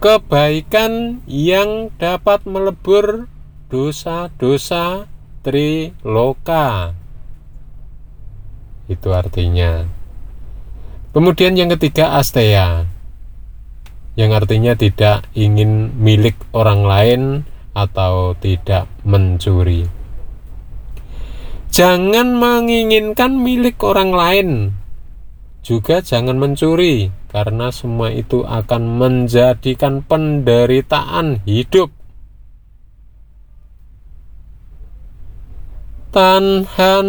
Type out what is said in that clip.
kebaikan yang dapat melebur dosa-dosa triloka. Itu artinya. Kemudian yang ketiga, asteya, yang artinya tidak ingin milik orang lain atau tidak mencuri. Jangan menginginkan milik orang lain, juga jangan mencuri, karena semua itu akan menjadikan penderitaan hidup. Tanhan